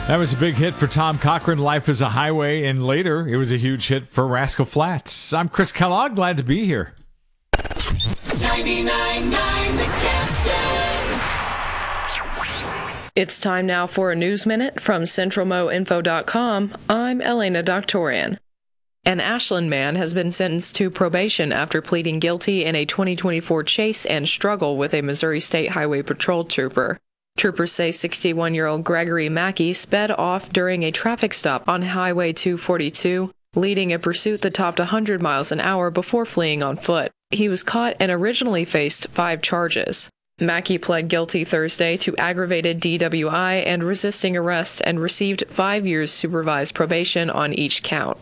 That was a big hit for Tom Cochrane, Life is a Highway, and later it was a huge hit for Rascal Flatts. I'm Chris Kellogg, glad to be here. 99.9 The Captain. It's time now for a News Minute from CentralMoInfo.com. I'm Elena Doctorian. An Ashland man has been sentenced to probation after pleading guilty in a 2024 chase and struggle with a Missouri State Highway Patrol trooper. Troopers say 61-year-old Gregory Mackey sped off during a traffic stop on Highway 242, leading a pursuit that topped 100 miles an hour before fleeing on foot. He was caught and originally faced 5 charges. Mackey pled guilty Thursday to aggravated DWI and resisting arrest and received 5 years supervised probation on each count.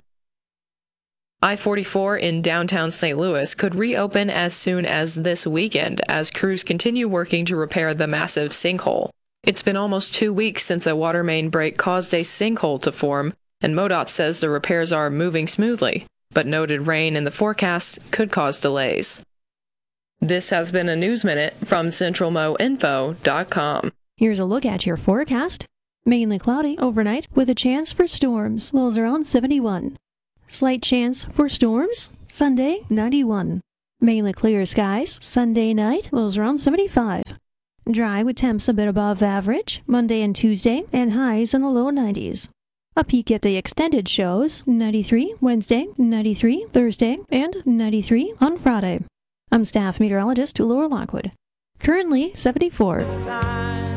I-44 in downtown St. Louis could reopen as soon as this weekend as crews continue working to repair the massive sinkhole. It's been almost 2 weeks since a water main break caused a sinkhole to form, and MoDOT says the repairs are moving smoothly, but noted rain in the forecast could cause delays. This has been a News Minute from CentralMoInfo.com. Here's a look at your forecast. Mainly cloudy overnight with a chance for storms. Lows around 71. Slight chance for storms. Sunday, 91. Mainly clear skies. Sunday night, lows around 75. Dry with temps a bit above average. Monday and Tuesday, and highs in the low 90s. A peek at the extended shows. 93 Wednesday, 93 Thursday, and 93 on Friday. I'm staff meteorologist Laura Lockwood. Currently 74.